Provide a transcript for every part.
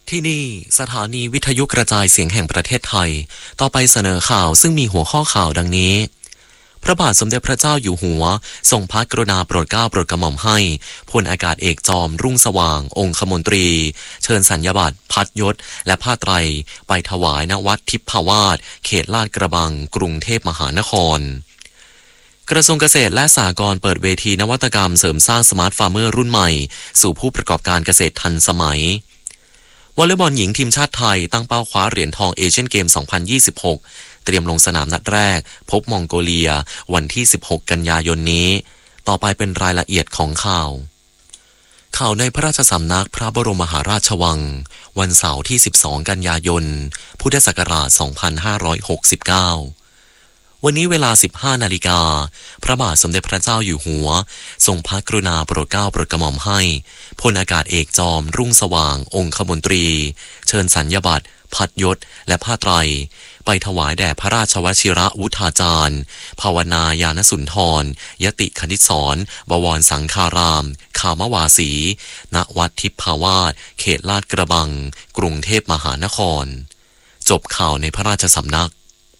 ที่นี่สถานีวิทยุกระจายเสียงแห่งประเทศไทยต่อไปเสนอข่าวซึ่งมีหัวข้อข่าวดังนี้พระบาทสมเด็จพระเจ้าอยู่หัวทรงพระกรุณาโปรดเกล้าโปรดกระหม่อมให้พลอากาศเอกจอมรุ่งสว่างองคมนตรีเชิญสัญญบัตรพัดยศและผ้าไตรไปถวายณวัดทิพวาสเขตลาดกระบังกรุงเทพมหานครกระทรวงเกษตรและสหกรณ์เปิดเวทีนวัตกรรมเสริมสร้างสมาร์ทฟาร์มเมอร์รุ่นใหม่สู่ผู้ประกอบการเกษตรทันสมัยวอลเลย์บอลหญิงทีมชาติไทยตั้งเป้าคว้าเหรียญทองเอเชียนเกม 2026 เตรียมลงสนามนัดแรกพบมองโกเลียวันที่ 16 กันยายนนี้ต่อไปเป็นรายละเอียดของข่าวในพระราชสำนักพระบรมมหาราชวังวันเสาร์ที่ 12 กันยายน พุทธศักราช 2569วันนี้เวลา 15 นาฬิกาพระบาทสมเด็จพระเจ้าอยู่หัวทรงพระกรุณาโปรดเกล้าโปรดกระหม่อมให้พลอากาศเอกจอมรุ่งสว่างองคมนตรีเชิญสัญญบัตรพัดยศและผ้าไตรไปถวายแด่พระราชวชิระวุฒาจารย์ภาวนายานสุนทรยติคณิตสอนบวรสังฆารามคามวาสีณวัดทิพวาสเขตลาดกระบังกรุงเทพมหานครจบข่าวในพระราชสำนัก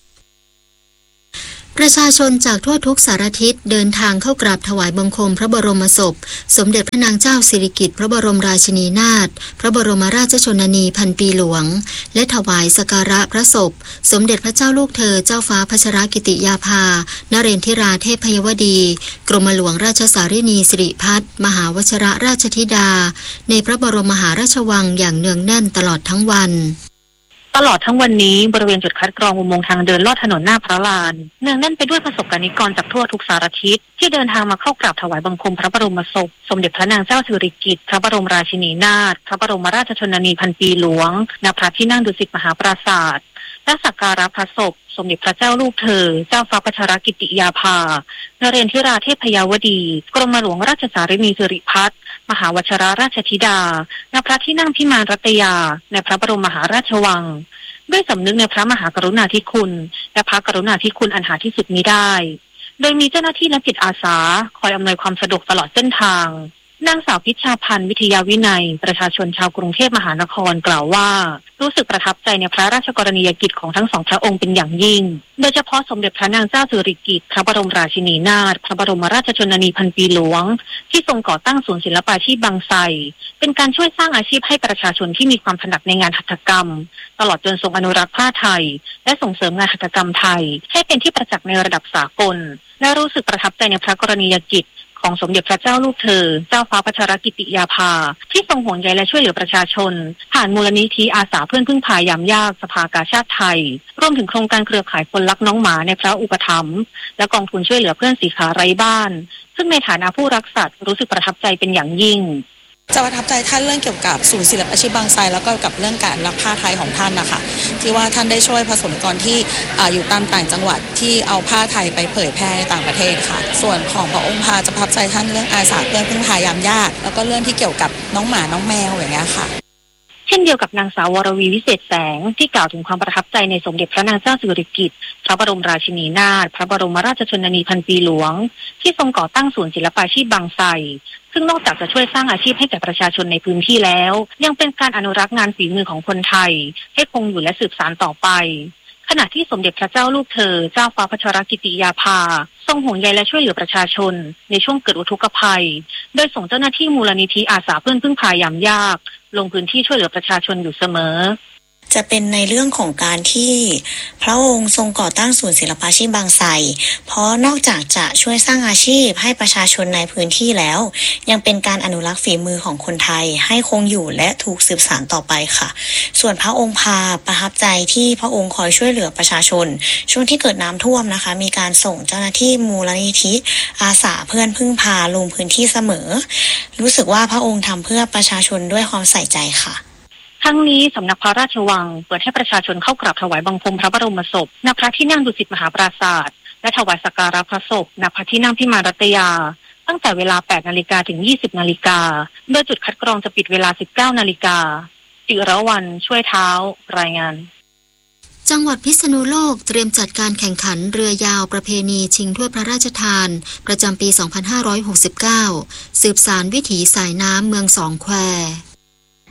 ประชาชนจากทั่วทุกสารทิศเดินทางเข้ากราบถวายบังคมพระบรมศพสมเด็จพระนางเจ้าสิริกิติ์พระบรมราชินีนาถพระบรมราชชนนีพันปีหลวงและถวายสักการะพระศพสมเด็จพระเจ้าลูกเธอเจ้าฟ้าพัชรกิติยาภานเรนทิราเทพยวดีกรมหลวงราชสารินีสิริพัฒน์มหาวชิรราชธิดาในพระบรมมหาราชวังอย่างเนืองแน่นตลอดทั้งวันตลอดทั้งวันนี้บริเวณจุดคัดกรองอุโมงค์ทางเดินลอดถนนหน้าพระลานเนืองแน่นไปด้วยประสบกนิกรจากทั่วทุกสารทิศที่เดินทางมาเข้ากราบถวายบังคมพระบรมศพสมเด็จพระนางเจ้าสิริกิติ์พระบรมราชินีนาถพระบรมราชชนนีพันปีหลวงณพระที่นั่งดุสิตมหาปราสาทและสักการะพระศพสมเด็จพระเจ้าลูกเธอเจ้าฟ้าพัชรกิติยาภานเรนทิราเทพยวดีกรมหลวงราชสารินีสิริพัฒน์มหาวชิรราชธิดาณพระที่นั่งพิมานรัตยาในพระบรมมหาราชวังด้วยสำนึกในพระมหากรุณาธิคุณและพระกรุณาธิคุณอันหาที่สุดมิได้โดยมีเจ้าหน้าที่และจิตอาสาคอยอำนวยความสะดวกตลอดเส้นทางนางสาวพิชชาพันธ์วิทยาวินัยประชาชนชาวกรุงเทพมหานครกล่าวว่ารู้สึกประทับใจในพระราชกรณียกิจของทั้งสองพระองค์เป็นอย่างยิ่งโดยเฉพาะสมเด็จพระนางเจ้าสิริกิติ์พระบรมราชินีนาถพระบรมราชชนนีพันปีหลวงที่ทรงก่อตั้งศูนย์ศิลปาชีพบางไทรเป็นการช่วยสร้างอาชีพให้ประชาชนที่มีความถนัดในงานหัตถกรรมตลอดจนทรงอนุรักษ์ผ้าไทยและส่งเสริมงานหัตถกรรมไทยให้เป็นที่ประจักษ์ในระดับสากลและรู้สึกประทับใจในพระกรณียกิจของสมเด็จพระเจ้าลูกเธอเจ้าฟ้าพัชรกิติยาภาที่ทรงห่วงใยและช่วยเหลือประชาชนผ่านมูลนิธิอาสาเพื่อนพึ่งพายามยากสภากาชาดไทยรวมถึงโครงการเครือข่ายคนรักน้องหมาในพระอุปถัมภ์และกองทุนช่วยเหลือเพื่อนสีขาไร้บ้านซึ่งในฐานะผู้รักสัตว์รู้สึกประทับใจเป็นอย่างยิ่งจะประทับใจท่านเรื่องเกี่ยวกับศูนย์ศิลปาชีพบางไทรแล้วก็กับเรื่องการรักผ้าไทยของท่านนะคะที่ว่าท่านได้ช่วยผสมกรที่อยู่ตามต่างจังหวัดที่เอาผ้าไทยไปเผยแพร่ในต่างประเทศค่ะส่วนของพระองค์พาจะประทับใจท่านเรื่องอาสาเพื่อนพึ่งพายามยากแล้วก็เรื่องที่เกี่ยวกับน้องหมาน้องแมวอย่างเงี้ยค่ะเช่นเดียวกับนางสาววรวีวิเศษแสงที่กล่าวถึงความประทับใจในสมเด็จพระนางเจ้าสิริกิติ์พระบรมราชินีนาถพระบรมราชชนนีพันปีหลวงที่ทรงก่อตั้งศูนย์ศิลปาชีพบางไทรซึ่งนอกจากจะช่วยสร้างอาชีพให้แก่ประชาชนในพื้นที่แล้วยังเป็นการอนุรักษ์งานฝีมือของคนไทยให้คงอยู่และสืบสานต่อไปขณะที่สมเด็จพระเจ้าลูกเธอเจ้าฟ้าพัชรกิติยาภาทรงห่วงใยและช่วยเหลือประชาชนในช่วงเกิดอุทกภัยโดยส่งเจ้าหน้าที่มูลนิธิอาสาเพื่อนพึ่งพายามยากลงพื้นที่ช่วยเหลือประชาชนอยู่เสมอจะเป็นในเรื่องของการที่พระองค์ทรงก่อตั้งศูนย์ศิลปาชีพบางไทรเพราะนอกจากจะช่วยสร้างอาชีพให้ประชาชนในพื้นที่แล้วยังเป็นการอนุรักษ์ฝีมือของคนไทยให้คงอยู่และถูกสืบสานต่อไปค่ะส่วนพระองค์พาประทับใจที่พระองค์คอยช่วยเหลือประชาชนช่วงที่เกิดน้ำท่วมนะคะมีการส่งเจ้าหน้าที่มูลนิธิอาสาเพื่อนพึ่งพาลงพื้นที่เสมอรู้สึกว่าพระองค์ทำเพื่อประชาชนด้วยความใส่ใจค่ะทั้งนี้สำนักพระราชวังเปิดให้ประชาชนเข้ากราบถวายบังคมพระบรมศพณพระที่นั่งดุสิตมหาปราสาทและถวายสักการะพระศพณพระที่นั่งพิมานรัตยาตั้งแต่เวลา 8 นาฬิกาถึง 20 นาฬิกาโดยจุดคัดกรองจะปิดเวลา 19 นาฬิกาจิรวรรณช่วยเท้ารายงานจังหวัดพิษณุโลกเตรียมจัดการแข่งขันเรือยาวประเพณีชิงถ้วยพระราชทานประจำปี 2569 สืบสานวิถีสายน้ำเมืองสองแคว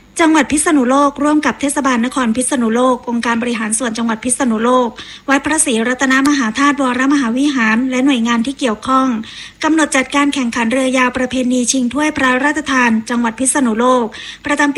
จังหวัดพิษณุโลกร่วมกับเทศบาลนครพิษณุโลกองค์การบริหารส่วนจังหวัดพิษณุโลกวัดพระศรีรัตนมหาธาตุวรมหาวิหารและหน่วยงานที่เกี่ยวข้องกำหนดจัดการแข่งขันเรือยาวประเพณีชิงถ้วยพระราชทานจังหวัดพิษณุโลกประจำปี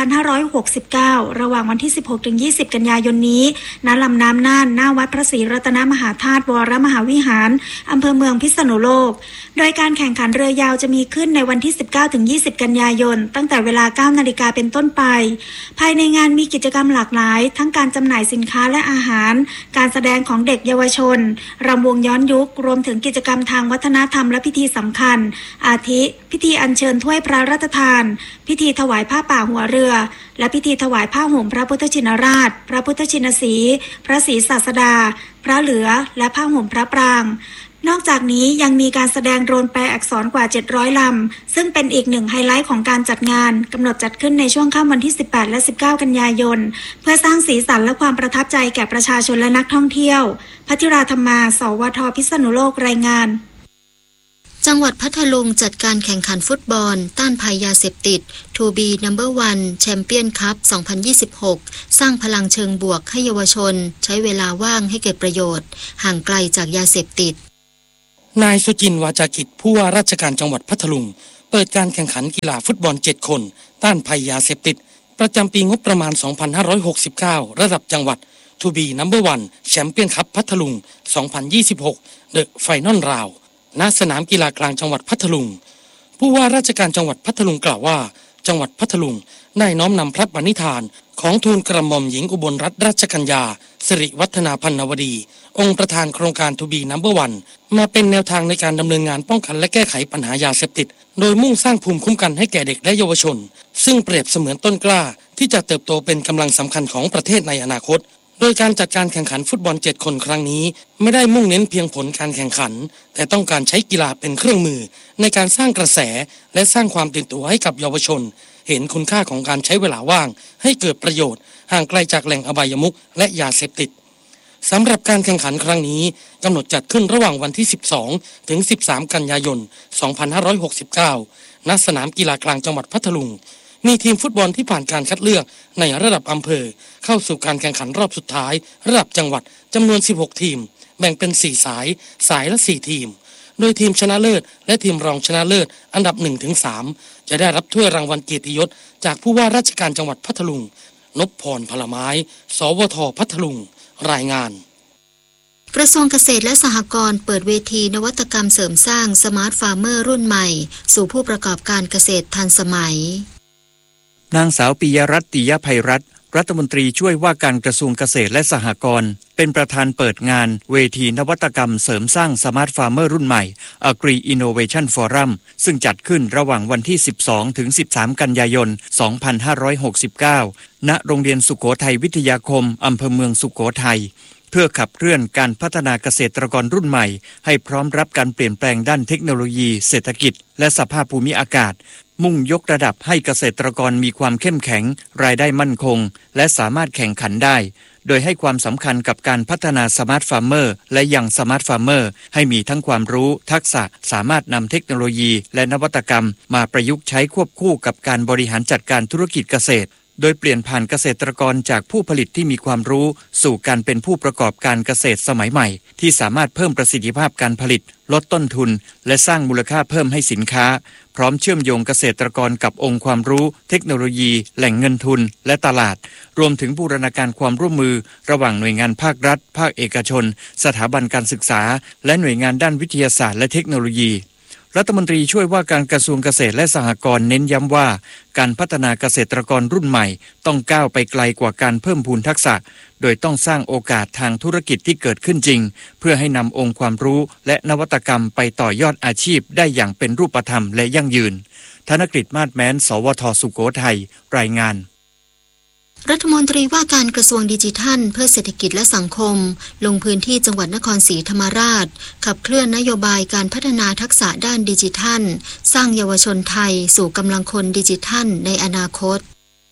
2569 ระหว่างวันที่ 16-20 กันยายนนี้ณลำน้ำน่านหน้าวัดพระศรีรัตนมหาธาตุวรมหาวิหารอำเภอเมืองพิษณุโลกโดยการแข่งขันเรือยาวจะมีขึ้นในวันที่ 19-20 กันยายนตั้งแต่เวลา 9 นาฬิกาเป็นต้นไปภายในงานมีกิจกรรมหลากหลายทั้งการจำหน่ายสินค้าและอาหารการแสดงของเด็กเยาวชนรำวงย้อนยุครวมถึงกิจกรรมทางวัฒนธรรมและพิธีสำคัญอาทิพิธีอัญเชิญถ้วยพระราชทานพิธีถวายผ้าป่าหัวเรือและพิธีถวายผ้าห่มพระพุทธชินราชพระพุทธชินสีห์พระศรีศาสดาพระเหลือและผ้าห่มพระปรางนอกจากนี้ยังมีการแสดงโดรนแปลอักษรกว่า700ลำซึ่งเป็นอีกหนึ่งไฮไลท์ของการจัดงานกำหนดจัดขึ้นในช่วงค่ำวันที่ 18 และ 19 กันยายนเพื่อสร้างสีสันและความประทับใจแก่ประชาชนและนักท่องเที่ยวภัทริราธรรมาสวทพิษณุโลกรายงานจังหวัดพัทลุงจัดการแข่งขันฟุตบอลต้านภัยยาเสพติด To be number one แชมเปี้ยนคัพ 2026 สร้างพลังเชิงบวกให้เยาวชนใช้เวลาว่างให้เกิดประโยชน์ห่างไกลจากยาเสพติดนายสุจินต์วาจากิจผู้ว่าราชการจังหวัดพัทลุงเปิดการแข่งขันกีฬาฟุตบอล7คนต้านภัยยาเสพติดประจำปีงบประมาณ 2569 ระดับจังหวัด To be number one แชมเปี้ยนคัพพัทลุง 2026 The Final Round ณสนามกีฬากลางจังหวัดพัทลุงผู้ว่าราชการจังหวัดพัทลุงกล่าวว่าจังหวัดพัทลุงได้น้อมนำพระปณิธานของทูลกระหม่อมหญิงอุบลรัตนราชกัญญาสิริวัฒนาพันนวดีองค์ประธานโครงการ To be number one มาเป็นแนวทางในการดำเนินงานป้องกันและแก้ไขปัญหายาเสพติดโดยมุ่งสร้างภูมิคุ้มกันให้แก่เด็กและเยาวชนซึ่งเปรียบเสมือนต้นกล้าที่จะเติบโตเป็นกำลังสำคัญของประเทศในอนาคตโดยการจัดการแข่งขันฟุตบอล7คนครั้งนี้ไม่ได้มุ่งเน้นเพียงผลการแข่งขันแต่ต้องการใช้กีฬาเป็นเครื่องมือในการสร้างกระแสและสร้างความตื่นตัวให้กับเยาวชนเห็นคุณค่าของการใช้เวลาว่างให้เกิดประโยชน์ห่างไกลจากแหล่งอบายมุขและยาเสพติดสำหรับการแข่งขันครั้งนี้กำหนดจัดขึ้นระหว่างวันที่ 12 ถึง 13 กันยายน 2569 ณ สนามกีฬากลางจังหวัดพัทลุงมีทีมฟุตบอลที่ผ่านการคัดเลือกในระดับอำเภอเข้าสู่การแข่งขันรอบสุดท้ายระดับจังหวัดจำนวน 16 ทีมแบ่งเป็น 4 สายละ 4 ทีมโดยทีมชนะเลิศและทีมรองชนะเลิศอันดับ 1-3 จะได้รับถ้วยรางวัลเกียรติยศจากผู้ว่าราชการจังหวัดพัทลุงนพพรพลไม้สวทพัทลุงรายงานกระทรวงเกษตรและสหกรณ์เปิดเวทีนวัตกรรมเสริมสร้างสมาร์ทฟาร์มเมอร์รุ่นใหม่สู่ผู้ประกอบการเกษตรทันสมัยนางสาวปิยรัตน์ ติยภัยรัตน์รัฐมนตรีช่วยว่าการกระทรวงเกษตรและสหกรณ์เป็นประธานเปิดงานเวทีนวัตกรรมเสริมสร้างสมาร์ทฟาร์มเมอร์รุ่นใหม่ Agri Innovation Forum ซึ่งจัดขึ้นระหว่างวันที่ 12 ถึง 13 กันยายน 2569 ณ โรงเรียนสุโขทัยวิทยาคมอำเภอเมืองสุโขทัยเพื่อขับเคลื่อนการพัฒนาเกษตรกรรุ่นใหม่ให้พร้อมรับการเปลี่ยนแปลงด้านเทคโนโลยีเศรษฐกิจและสภาพภูมิอากาศมุ่งยกระดับให้เกษตรกรมีความเข้มแข็งรายได้มั่นคงและสามารถแข่งขันได้โดยให้ความสำคัญกับการพัฒนาสมาร์ทฟาร์มเมอร์และยังสมาร์ทฟาร์มเมอร์ให้มีทั้งความรู้ทักษะสามารถนำเทคโนโลยีและนวัตกรรมมาประยุกต์ใช้ควบคู่กับการบริหารจัดการธุรกิจเกษตรโดยเปลี่ยนผ่านเกษตรกรจากผู้ผลิตที่มีความรู้สู่การเป็นผู้ประกอบการเกษตรสมัยใหม่ที่สามารถเพิ่มประสิทธิภาพการผลิตลดต้นทุนและสร้างมูลค่าเพิ่มให้สินค้าพร้อมเชื่อมโยงเกษตรกรกับองค์ความรู้เทคโนโลยีแหล่งเงินทุนและตลาดรวมถึงบูรณาการความร่วมมือระหว่างหน่วยงานภาครัฐภาคเอกชนสถาบันการศึกษาและหน่วยงานด้านวิทยาศาสตร์และเทคโนโลยีรัฐมนตรีช่วยว่าการกระทรวงเกษตรและสหกรณ์เน้นย้ำว่าการพัฒนาเกษตรกรรุ่นใหม่ต้องก้าวไปไกลกว่าการเพิ่มพูนทักษะโดยต้องสร้างโอกาสทางธุรกิจที่เกิดขึ้นจริงเพื่อให้นำองค์ความรู้และนวัตกรรมไปต่อยอดอาชีพได้อย่างเป็นรูปธรรมและยั่งยืนธนกฤษ มาศแม้น สวทสุโขทัยรายงานรัฐมนตรีว่าการกระทรวงดิจิทัลเพื่อเศรษฐกิจและสังคมลงพื้นที่จังหวัดนครศรีธรรมราชขับเคลื่อนนโยบายการพัฒนาทักษะด้านดิจิทัลสร้างเยาวชนไทยสู่กำลังคนดิจิทัลในอนาคต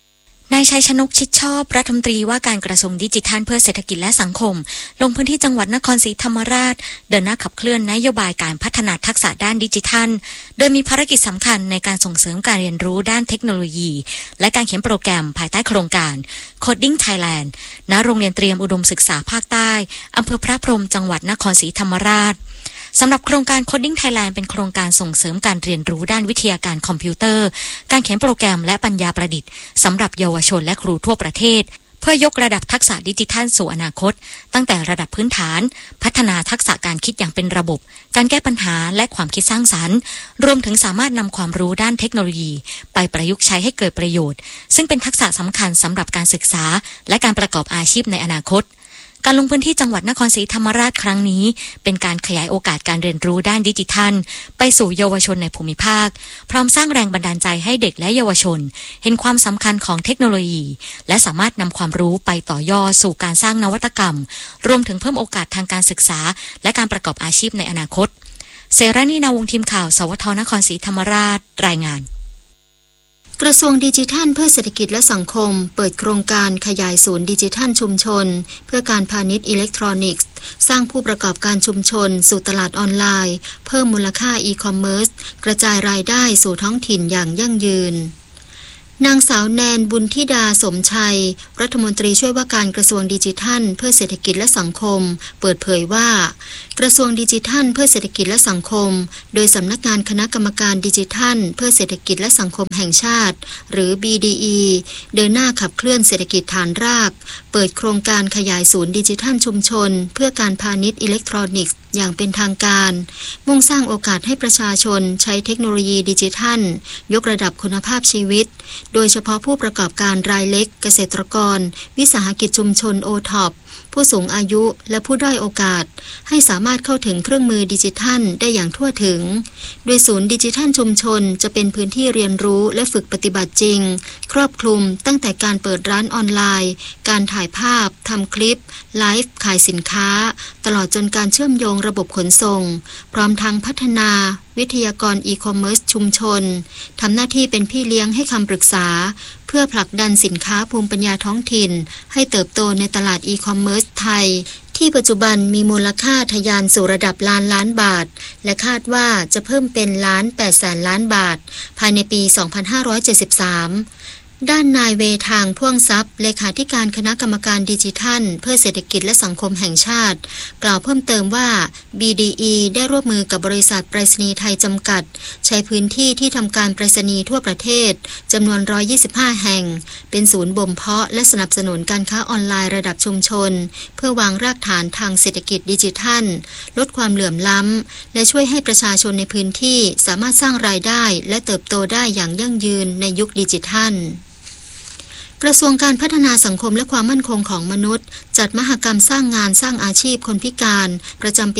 นายชัยชนกชิดชอบรัฐมนตรีว่าการกระทรวงดิจิทัลเพื่อเศรษฐกิจและสังคมลงพื้นที่จังหวัดนครศรีธรรมราชเดินหน้าขับเคลื่อนนโยบายการพัฒนาทักษะด้านดิจิทัลโดยมีภารกิจสำคัญในการส่งเสริมการเรียนรู้ด้านเทคโนโลยีและการเขียนโปรแกรมภายใต้โครงการ Coding Thailand ณ โรงเรียนเตรียมอุดมศึกษาภาคใต้อำเภอพระพรหมจังหวัดนครศรีธรรมราชสำหรับโครงการ Coding Thailand เป็นโครงการส่งเสริมการเรียนรู้ด้านวิทยาการคอมพิวเตอร์การเขียนโปรแกรมและปัญญาประดิษฐ์สำหรับเยาวชนและครูทั่วประเทศเพื่อยกระดับทักษะดิจิทัลสู่อนาคตตั้งแต่ระดับพื้นฐานพัฒนาทักษะการคิดอย่างเป็นระบบการแก้ปัญหาและความคิดสร้างสรรค์รวมถึงสามารถนำความรู้ด้านเทคโนโลยีไปประยุกต์ใช้ให้เกิดประโยชน์ซึ่งเป็นทักษะสำคัญสำหรับการศึกษาและการประกอบอาชีพในอนาคตการลงพื้นที่จังหวัดนครศรีธรรมราชครั้งนี้เป็นการขยายโอกาสการเรียนรู้ด้านดิจิทัลไปสู่เยาวชนในภูมิภาคพร้อมสร้างแรงบันดาลใจให้เด็กและเยาวชนเห็นความสำคัญของเทคโนโลยีและสามารถนำความรู้ไปต่อยอดสู่การสร้างนวัตกรรมรวมถึงเพิ่มโอกาสทางการศึกษาและการประกอบอาชีพในอนาคตเสรานีนาวงศ์ทีมข่าวสวทนครศรีธรรมราชรายงานกระทรวงดิจิทัลเพื่อเศรษฐกิจและสังคมเปิดโครงการขยายศูนย์ดิจิทัลชุมชนเพื่อการพาณิชย์อิเล็กทรอนิกส์สร้างผู้ประกอบการชุมชนสู่ตลาดออนไลน์เพิ่มมูลค่าอีคอมเมิร์ซกระจายรายได้สู่ท้องถิ่นอย่างยั่งยืนนางสาวแนนบุญธิดาสมชัยรัฐมนตรีช่วยว่าการกระทรวงดิจิทัลเพื่อเศรษฐกิจและสังคมเปิดเผยว่ากระทรวงดิจิทัลเพื่อเศรษฐกิจและสังคมโดยสำนักงานคณะกรรมการดิจิทัลเพื่อเศรษฐกิจและสังคมแห่งชาติหรือ BDE เดินหน้าขับเคลื่อนเศรษฐกิจฐานรากเปิดโครงการขยายศูนย์ดิจิทัลชุมชนเพื่อการพาณิชย์อิเล็กทรอนิกส์อย่างเป็นทางการมุ่งสร้างโอกาสให้ประชาชนใช้เทคโนโลยีดิจิทัลยกระดับคุณภาพชีวิตโดยเฉพาะผู้ประกอบการรายเล็กเกษตรกรวิสาหกิจชุมชน OTOP ผู้สูงอายุและผู้ด้อยโอกาสให้สามารถเข้าถึงเครื่องมือดิจิทัลได้อย่างทั่วถึงโดยศูนย์ดิจิทัลชุมชนจะเป็นพื้นที่เรียนรู้และฝึกปฏิบัติจริงครอบคลุมตั้งแต่การเปิดร้านออนไลน์การถ่ายภาพทำคลิปไลฟ์ขายสินค้าตลอดจนการเชื่อมโยงระบบขนส่งพร้อมทั้งพัฒนาวิทยากรอีคอมเมิร์ซชุมชนทำหน้าที่เป็นพี่เลี้ยงให้คำปรึกษาเพื่อผลักดันสินค้าภูมิปัญญาท้องถิ่นให้เติบโตในตลาดอีคอมเมิร์ซไทยที่ปัจจุบันมีมูลค่าทะยานสู่ระดับล้านบาทและคาดว่าจะเพิ่มเป็น1,800,000 ล้านบาทภายในปี 2573ด้านนายเวทางพ่วงทรัพย์เลขาธิการคณะกรรมการดิจิทัลเพื่อเศรษฐกิจและสังคมแห่งชาติกล่าวเพิ่มเติมว่า BDE ได้ร่วมมือกับบริษัทไปรษณีย์ไทยจำกัดใช้พื้นที่ที่ทำการไปรษณีย์ทั่วประเทศจำนวน125แห่งเป็นศูนย์บ่มเพาะและสนับสนุนการค้าออนไลน์ระดับชุมชนเพื่อวางรากฐานทางเศรษฐกิจดิจิทัลลดความเหลื่อมล้ำและช่วยให้ประชาชนในพื้นที่สามารถสร้างรายได้และเติบโตได้อย่างยั่งยืนในยุคดิจิทัลกระทรวงการพัฒนาสังคมและความมั่นคงของมนุษย์จัดมหกรรมสร้างงานสร้างอาชีพคนพิการประจำปี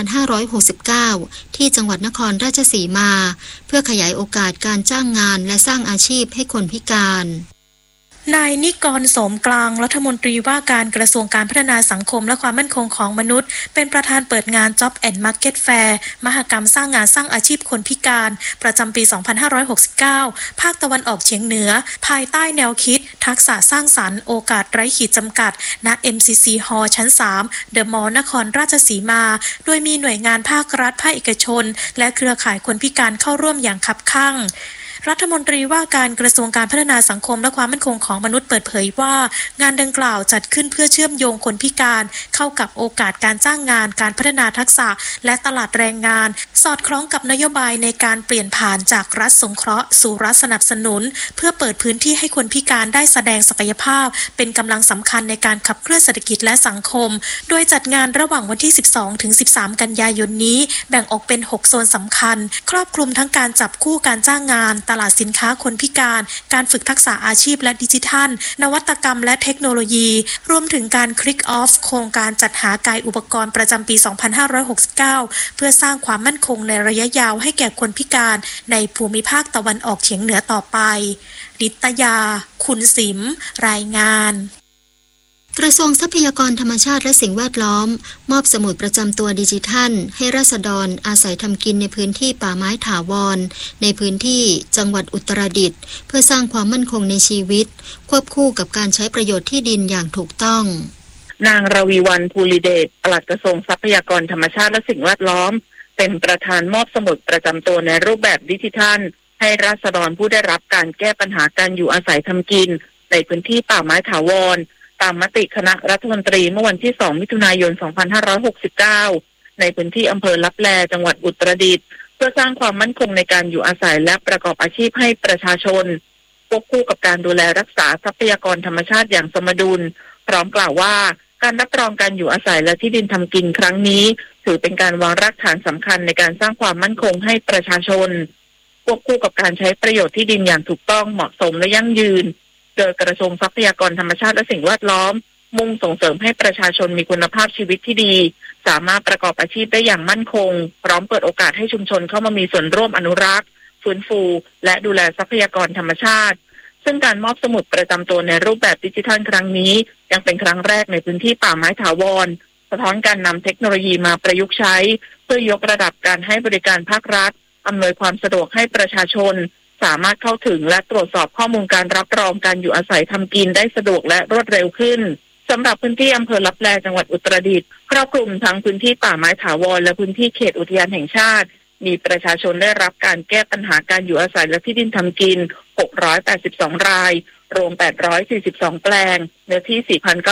2569 ที่จังหวัดนครราชสีมาเพื่อขยายโอกาสการจ้างงานและสร้างอาชีพให้คนพิการนายนิกรโสมกลางรัฐมนตรีว่าการกระทรวงการพัฒนาสังคมและความมั่นคงของมนุษย์เป็นประธานเปิดงาน Job and Market Fair มหกรรมสร้างงานสร้างอาชีพคนพิการประจำปี 2569 ภาคตะวันออกเฉียงเหนือภายใต้แนวคิดทักษะสร้างสรรค์โอกาสไร้ขีดจำกัดณ MCC Hall ชั้น 3 The Mall นครราชสีมาโดยมีหน่วยงานภาครัฐภาคเอกชนและเครือข่ายคนพิการเข้าร่วมอย่างคับคั่งรัฐมนตรีว่าการกระทรวงการพัฒนาสังคมและความมั่นคงของมนุษย์เปิดเผยว่างานดังกล่าวจัดขึ้นเพื่อเชื่อมโยงคนพิการเข้ากับโอกาสการจ้างงานการพัฒนาทักษะและตลาดแรงงานสอดคล้องกับนโยบายในการเปลี่ยนผ่านจากรัฐสงเคราะห์สู่รัฐสนับสนุนเพื่อเปิดพื้นที่ให้คนพิการได้แสดงศักยภาพเป็นกำลังสำคัญในการขับเคลื่อนเศรษฐกิจและสังคมโดยจัดงานระหว่างวันที่ 12-13 กันยายนนี้แบ่งออกเป็น 6 โซนสำคัญครอบคลุมทั้งการจับคู่การจ้างงานตลาดสินค้าคนพิการการฝึกทักษะอาชีพและดิจิทัลนวัตกรรมและเทคโนโลยีรวมถึงการคลิกออฟโครงการจัดหากายอุปกรณ์ประจำปี 2569 เพื่อสร้างความมั่นคงในระยะยาวให้แก่คนพิการในภูมิภาคตะวันออกเฉียงเหนือต่อไปนิตยาคุณสิมรายงานกระทรวงทรัพยากรธรรมชาติและสิ่งแวดล้อมมอบสมุดประจำตัวดิจิทัลให้ราษฎรอาศัยทำกินในพื้นที่ป่าไม้ถาวรในพื้นที่จังหวัดอุตรดิตถ์เพื่อสร้างความมั่นคงในชีวิตควบคู่กับการใช้ประโยชน์ที่ดินอย่างถูกต้องนางรวีวรรณ ภูริเดช ปลัดกระทรวงทรัพยากรธรรมชาติและสิ่งแวดล้อมเป็นประธานมอบสมุดประจำตัวในรูปแบบดิจิทัลให้ราษฎรผู้ได้รับการแก้ปัญหาการอยู่อาศัยทำกินในพื้นที่ป่าไม้ถาวรตามมติคณะรัฐมนตรีเมื่อวันที่ 2 มิถุนายน 2569 ในพื้นที่อำเภอลับแลจังหวัดอุตรดิตถ์เพื่อสร้างความมั่นคงในการอยู่อาศัยและประกอบอาชีพให้ประชาชนควบคู่กับการดูแลรักษาทรัพยากรธรรมชาติอย่างสมดุลพร้อมกล่าวว่าการรับรองการอยู่อาศัยและที่ดินทำกินครั้งนี้ถือเป็นการวางรากฐานสำคัญในการสร้างความมั่นคงให้ประชาชนควบคู่กับการใช้ประโยชน์ที่ดินอย่างถูกต้องเหมาะสมและยั่งยืนโดยกระทรวงทรัพยากรธรรมชาติและสิ่งแวดล้อมมุ่งส่งเสริมให้ประชาชนมีคุณภาพชีวิตที่ดีสามารถประกอบอาชีพได้อย่างมั่นคงพร้อมเปิดโอกาสให้ชุมชนเข้ามามีส่วนร่วมอนุรักษ์ฟื้นฟูและดูแลทรัพยากรธรรมชาติซึ่งการมอบสมุดประจำตัวในรูปแบบดิจิทัลครั้งนี้ยังเป็นครั้งแรกในพื้นที่ป่าไม้ถาวรสะท้อนการนำเทคโนโลยีมาประยุกต์ใช้เพื่อยกระดับการให้บริการภาครัฐอำนวยความสะดวกให้ประชาชนสามารถเข้าถึงและตรวจสอบข้อมูลการรับรองการอยู่อาศัยทำกินได้สะดวกและรวดเร็วขึ้นสำหรับพื้นที่อำเภอลับแลจังหวัดอุตรดิตถ์ครอบคลุมทั้งพื้นที่ป่าไม้ถาวรและพื้นที่เขตอุทยานแห่งชาติมีประชาชนได้รับการแก้ปัญหาการอยู่อาศัยและที่ดินทำกิน682รายรวม842แปลงเนื้อที่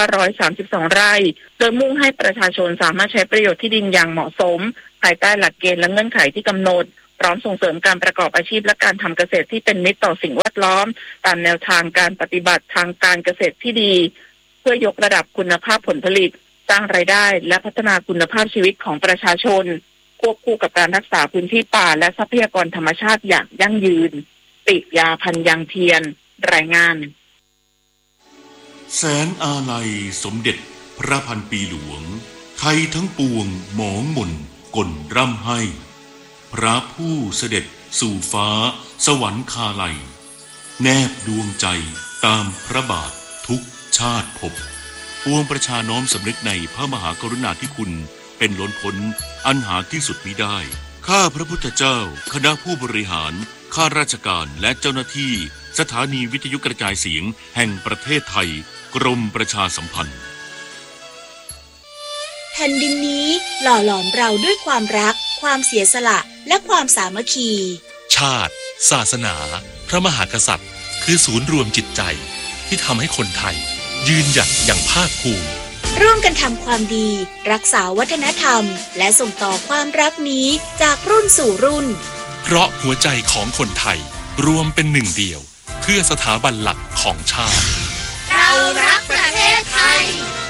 4,932 ไร่โดยมุ่งให้ประชาชนสามารถใช้ประโยชน์ที่ดินอย่างเหมาะสมภายใต้หลักเกณฑ์และเงื่อนไขที่กำหนดพร้อมส่งเสริมการประกอบอาชีพและการทำเกษตรที่เป็นมิตรต่อสิ่งแวดล้อมตามแนวทางการปฏิบัติทางการเกษตรที่ดีเพื่อยกระดับคุณภาพผลผลิตสร้างรายได้และพัฒนาคุณภาพชีวิตของประชาชนควบคู่กับการรักษาพื้นที่ป่าและทรัพยากรธรรมชาติอย่างยั่งยืนปิยาพันยังเทียนรายงานแสนอาลัยสมเด็จพระพันปีหลวงไทยทั้งปวงหมองหม่นก่นร่ำให้พระผู้เสด็จสู่ฟ้าสวรรคาลัยแนบดวงใจตามพระบาททุกชาติภพปวงประชาน้อมสำนึกในพระมหากรุณาธิคุณเป็นล้นพ้นอันหาที่สุดมิได้ข้าพระพุทธเจ้าคณะผู้บริหารข้าราชการและเจ้าหน้าที่สถานีวิทยุกระจายเสียงแห่งประเทศไทยกรมประชาสัมพันธ์แผ่นดินนี้หล่อหลอมเราด้วยความรักความเสียสละและความสามัคคีชาติศาสนาพระมหากษัตริย์คือศูนย์รวมจิตใจที่ทำให้คนไทยยืนหยัดอย่างภาคภูมิร่วมกันทำความดีรักษาวัฒนธรรมและส่งต่อความรักนี้จากรุ่นสู่รุ่นเพราะหัวใจของคนไทยรวมเป็นหนึ่งเดียวเพื่อสถาบันหลักของชาติเรารักประเทศไทย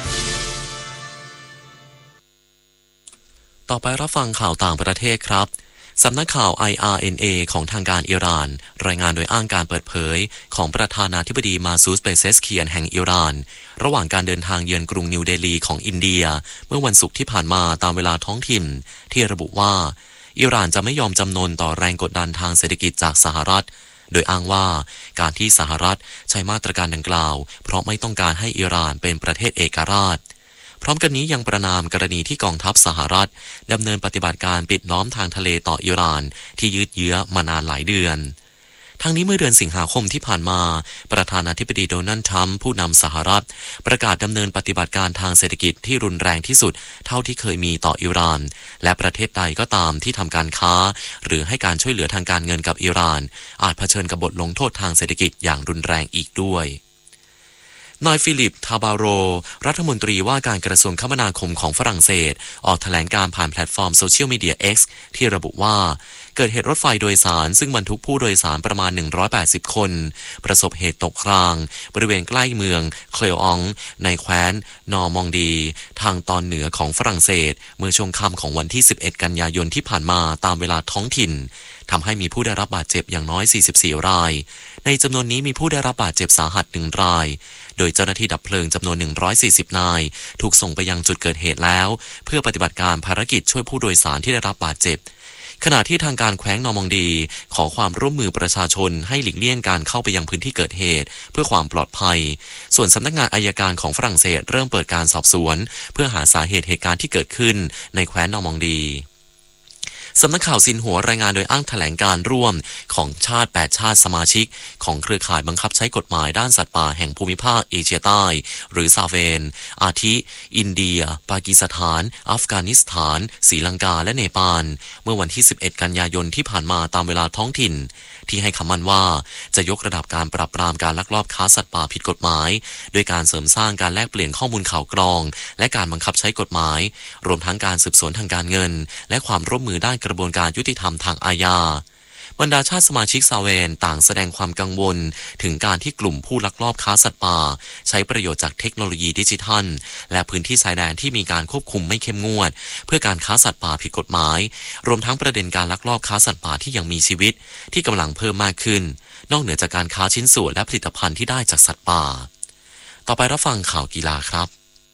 ต่อไปรับฟังข่าวต่างประเทศครับสำนักข่าว IRNA ของทางการอิหร่านรายงานโดยอ้างการเปิดเผยของประธานาธิบดีมาซูด เปเซสเคียนแห่งอิหร่านระหว่างการเดินทางเยือนกรุงนิวเดลีของอินเดียเมื่อวันศุกร์ที่ผ่านมาตามเวลาท้องถิ่นที่ระบุว่าอิหร่านจะไม่ยอมจำนนต่อแรงกดดันทางเศรษฐกิจจากสหรัฐโดยอ้างว่าการที่สหรัฐใช้มาตรการดังกล่าวเพราะไม่ต้องการให้อิหร่านเป็นประเทศเอกราชพร้อมกันนี้ยังประณามกรณีที่กองทัพสหรัฐดำเนินปฏิบัติการปิดล้อมทางทะเลต่ออิหร่านที่ยืดเยื้อมานานหลายเดือนทั้งนี้เมื่อเดือนสิงหาคมที่ผ่านมาประธานาธิบดีโดนัลด์ทรัมป์ผู้นำสหรัฐประกาศดำเนินปฏิบัติการทางเศรษฐกิจที่รุนแรงที่สุดเท่าที่เคยมีต่ออิหร่านและประเทศใดก็ตามที่ทำการค้าหรือให้การช่วยเหลือทางการเงินกับอิหร่านอาจเผชิญกับบทลงโทษทางเศรษฐกิจอย่างรุนแรงอีกด้วยนายฟิลิป ทาบาโรรัฐมนตรีว่าการกระทรวงคมนาคมของฝรั่งเศสออกแถลงการผ่านแพลตฟอร์มโซเชียลมีเดีย X ที่ระบุว่าเกิดเหตุรถไฟโดยสารซึ่งบรรทุกผู้โดยสารประมาณ180คนประสบเหตุตกรางบริเวณใกล้เมืองเคลอองในแคว้นนอร์มองดีทางตอนเหนือของฝรั่งเศสเมื่อช่วงค่ำของวันที่11กันยายนที่ผ่านมาตามเวลาท้องถิ่นทำให้มีผู้ได้รับบาดเจ็บอย่างน้อย44รายในจำนวนนี้มีผู้ได้รับบาดเจ็บสาหัส1รายโดยเจ้าหน้าที่ดับเพลิงจำนวน140นายถูกส่งไปยังจุดเกิดเหตุแล้วเพื่อปฏิบัติการภารกิจช่วยผู้โดยสารที่ได้รับบาดเจ็บขณะที่ทางการแคว้นนอร์มองดีขอความร่วมมือประชาชนให้หลีกเลี่ยงการเข้าไปยังพื้นที่เกิดเหตุเพื่อความปลอดภัยส่วนสำนักงานอัยการของฝรั่งเศสเริ่มเปิดการสอบสวนเพื่อหาสาเหตุการณ์ที่เกิดขึ้นในแคว้นนอร์มองดีสำนักข่าวซินหัวรายงานโดยอ้างแถลงการร่วมของชาติ8ชาติสมาชิกของเครือข่ายบังคับใช้กฎหมายด้านสัตว์ป่าแห่งภูมิภาคเอเชียใต้หรือซาเวนอาทิอินเดียปากีสถานอัฟกานิสถานศรีลังกาและเนปาลเมื่อวันที่11กันยายนที่ผ่านมาตามเวลาท้องถิ่นที่ให้คำมั่นว่าจะยกระดับการปราบปรามการลักลอบค้าสัตว์ป่าผิดกฎหมายโดยการเสริมสร้างการแลกเปลี่ยนข้อมูลข่าวกรองและการบังคับใช้กฎหมายรวมทั้งการสืบสวนทางการเงินและความร่วมมือด้านกระบวนการยุติธรรมทางอาญาบรรดาชาติสมาชิกซาเวนต่างแสดงความกังวลถึงการที่กลุ่มผู้ลักลอบค้าสัตว์ป่าใช้ประโยชน์จากเทคโนโลยีดิจิทัลและพื้นที่ชายแดนที่มีการควบคุมไม่เข้มงวดเพื่อการค้าสัตว์ป่าผิดกฎหมายรวมทั้งประเด็นการลักลอบค้าสัตว์ป่าที่ยังมีชีวิตที่กำลังเพิ่มมากขึ้นนอกเหนือจากการค้าชิ้นส่วนและผลิตภัณฑ์ที่ได้จากสัตว์ป่าต่อไปรับฟังข่าวกีฬาครับ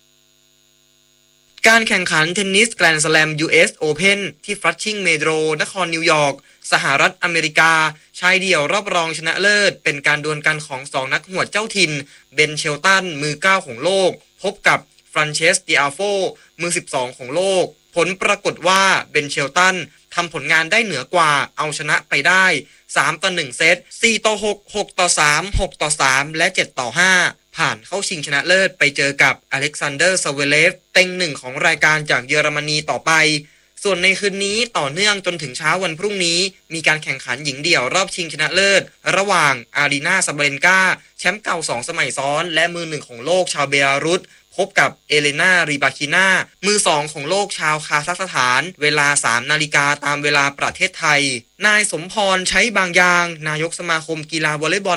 การแข่งขันเทนนิสแกรนด์สแลม US Open ที่ฟลัชชิงเมโดรนครนิวยอร์กสหรัฐอเมริกาชายเดี่ยวรอบรองชนะเลิศเป็นการดวลกันของ2นักหวดเจ้าถิ่นเบนเชลตันมือ9ของโลกพบกับฟรานเชสติอาโฟมือ12ของโลกผลปรากฏว่าเบนเชลตันทำผลงานได้เหนือกว่าเอาชนะไปได้3-1เซต4-6 6-3 6-3และ7-5ผ่านเข้าชิงชนะเลิศไปเจอกับอเล็กซานเดอร์ซาเวเลฟเต็งหนึ่งของรายการจากเยอรมนีต่อไปส่วนในคืนนี้ต่อเนื่องจนถึงเช้าวันพรุ่งนี้มีการแข่งขันหญิงเดี่ยวรอบชิงชนะเลิศระหว่างอารีนาซาบาเลนกาแชมป์เก่า2สมัยซ้อนและมือ1ของโลกชาวเบลารุสพบกับเอเลนารีบาคินามือ2ของโลกชาวคาซัคสถานเวลา 3 นาฬิกาตามเวลาประเทศไทยนายสมพรใช้บางอย่างนายกสมาคมกีฬาวอลเลย์บอล